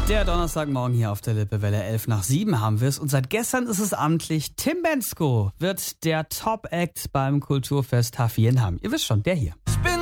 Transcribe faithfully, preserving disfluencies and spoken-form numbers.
Der Donnerstagmorgen hier auf der Lippewelle, elf nach sieben haben wir es. Und seit gestern ist es amtlich. Tim Bendzko wird der Top-Act beim Kulturfest H vier in Hamm. Ihr wisst schon, der hier.